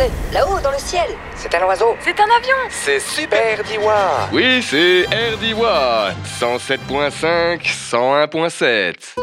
Regardez, là-haut, dans le ciel. C'est un oiseau. C'est un avion. C'est Super Diwa. Oui, c'est RDWA 107.5, 101.7.